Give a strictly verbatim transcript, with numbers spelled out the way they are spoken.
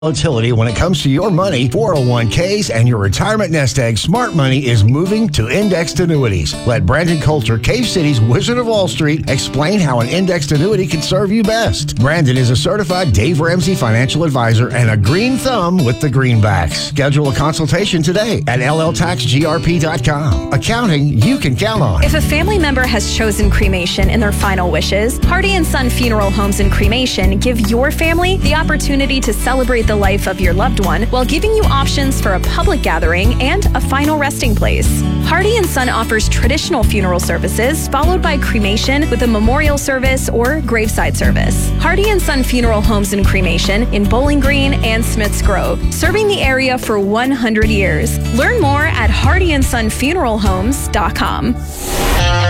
Volatility when it comes to your money, four oh one k's, and your retirement nest egg, Smart Money is moving to indexed annuities. Let Brandon Coulter, Cave City's Wizard of Wall Street, explain how an indexed annuity can serve you best. Brandon is a certified Dave Ramsey financial advisor and a green thumb with the greenbacks. Schedule a consultation today at L L tax G R P dot com. Accounting you can count on. If a family member has chosen cremation in their final wishes, Hardy and Son Funeral Homes and Cremation give your family the opportunity to celebrate the life of your loved one while giving you options for a public gathering and a final resting place. Hardy and Son offers traditional funeral services followed by cremation with a memorial service or graveside service. Hardy and Son Funeral Homes and Cremation in Bowling Green and Smiths Grove, serving the area for one hundred years. Learn more at hardy and son funeral homes dot com.